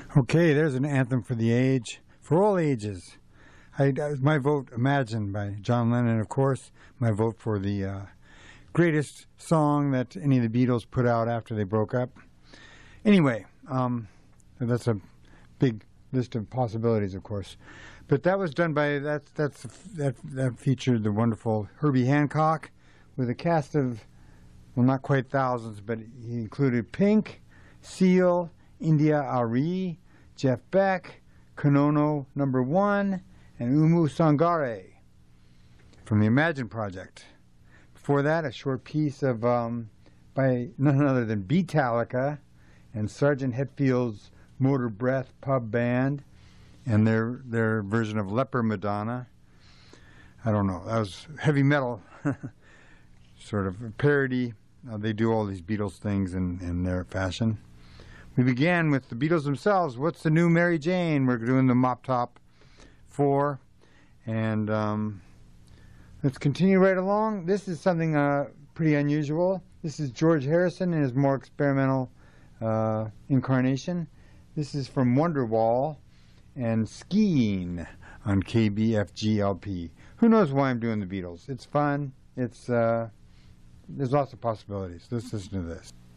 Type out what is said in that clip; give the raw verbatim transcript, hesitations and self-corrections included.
Okay, there's an anthem for the age, for all ages. I, I, my vote, Imagine, by John Lennon, of course. My vote for the uh, greatest song that any of the Beatles put out after they broke up. Anyway, um, that's a big list of possibilities, of course. But that was done by, that's, that's, that, that featured the wonderful Herbie Hancock with a cast of, well, not quite thousands, but he included Pink, Seal, India Ari, Jeff Beck, Konono Number One, and Umu Sangare from the Imagine Project. Before that, a short piece of um, by none other than Beatallica and Sergeant Hetfield's Motor Breath Pub Band and their their version of Leper Madonna. I don't know. That was heavy metal, sort of a parody. Uh, they do all these Beatles things in, in their fashion. We began with the Beatles themselves. What's the New Mary Jane? We're doing the Mop Top Four. And um, let's continue right along. This is something uh, pretty unusual. This is George Harrison in his more experimental uh, incarnation. This is from Wonderwall and Skiing on K B F G L P. Who knows why I'm doing the Beatles? It's fun. It's uh, there's lots of possibilities. Let's listen to this.